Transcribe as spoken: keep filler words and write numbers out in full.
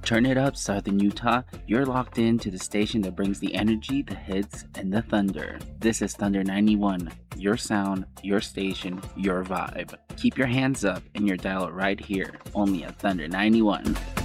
Turn it up, Southern Utah. You're locked in to the station that brings the energy, the hits, and the thunder. This is Thunder ninety-one. Your sound, your station, your vibe. Keep your hands up and your dial right here, only at Thunder ninety-one.